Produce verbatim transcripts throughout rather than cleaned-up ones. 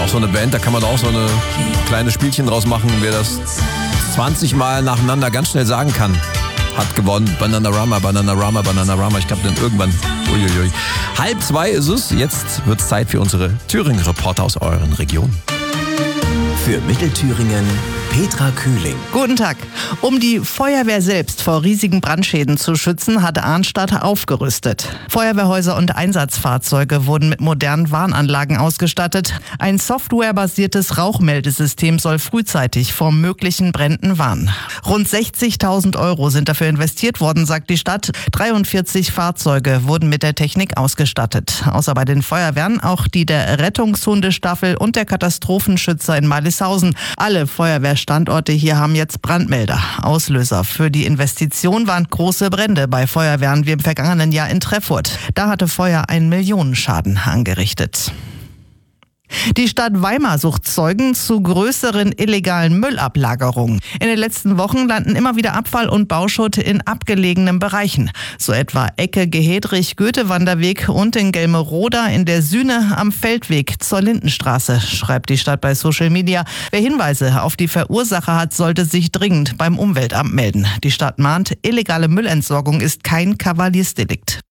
so eine Band, da kann man auch so eine kleine Spielchen draus machen. Wer das zwanzig Mal nacheinander ganz schnell sagen kann, hat gewonnen. Bananarama, Bananarama, Bananarama. Ich glaube dann irgendwann, uiuiui. Halb zwei ist es. Jetzt wird es Zeit für unsere Thüringen-Reporter aus euren Regionen. Für Mittelthüringen Petra Kühling. Guten Tag. Um die Feuerwehr selbst vor riesigen Brandschäden zu schützen, hat Arnstadt aufgerüstet. Feuerwehrhäuser und Einsatzfahrzeuge wurden mit modernen Warnanlagen ausgestattet. Ein softwarebasiertes Rauchmeldesystem soll frühzeitig vor möglichen Bränden warnen. Rund sechzigtausend Euro sind dafür investiert worden, sagt die Stadt. dreiundvierzig Fahrzeuge wurden mit der Technik ausgestattet. Außer bei den Feuerwehren auch die der Rettungshundestaffel und der Katastrophenschützer in Malishausen. Alle Feuerwehrstandorte hier haben jetzt Brandmelder. Auslöser für die Investition waren große Brände bei Feuerwehren wie im vergangenen Jahr in Treffurt. Da hatte Feuer einen Millionenschaden angerichtet. Die Stadt Weimar sucht Zeugen zu größeren illegalen Müllablagerungen. In den letzten Wochen landen immer wieder Abfall und Bauschutt in abgelegenen Bereichen. So etwa Ecke Gehedrich-Goethe-Wanderweg und in Gelmeroda in der Sühne am Feldweg zur Lindenstraße, schreibt die Stadt bei Social Media. Wer Hinweise auf die Verursacher hat, sollte sich dringend beim Umweltamt melden. Die Stadt mahnt, illegale Müllentsorgung ist kein Kavaliersdelikt.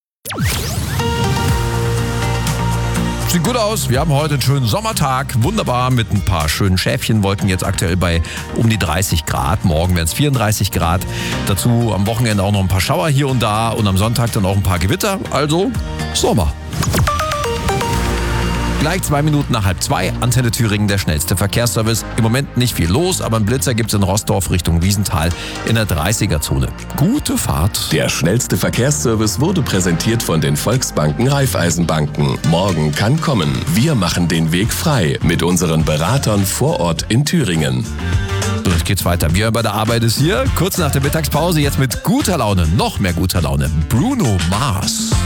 Sieht gut aus. Wir haben heute einen schönen Sommertag. Wunderbar mit ein paar schönen Schäfchenwolken. Jetzt aktuell bei um die dreißig Grad. Morgen werden es vierunddreißig Grad. Dazu am Wochenende auch noch ein paar Schauer hier und da. Und am Sonntag dann auch ein paar Gewitter. Also Sommer. Gleich zwei Minuten nach halb zwei, Antenne Thüringen, der schnellste Verkehrsservice. Im Moment nicht viel los, aber einen Blitzer gibt es in Rossdorf Richtung Wiesenthal in der dreißiger-Zone. Gute Fahrt. Der schnellste Verkehrsservice wurde präsentiert von den Volksbanken Raiffeisenbanken. Morgen kann kommen. Wir machen den Weg frei mit unseren Beratern vor Ort in Thüringen. So, jetzt geht's weiter. Wir bei der Arbeit ist hier. Kurz nach der Mittagspause, jetzt mit guter Laune, noch mehr guter Laune. Bruno Mars.